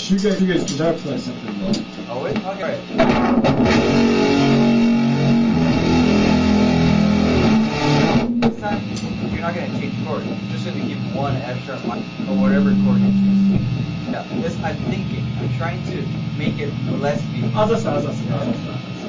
you guys gotta play something though. Oh wait, okay. Right. This time you're not gonna change chord. You're just gonna keep one F sharp minor or whatever chord you choose. Yeah, this I'm thinking. I'm trying to make it less be. あざっすあざっすあざっす。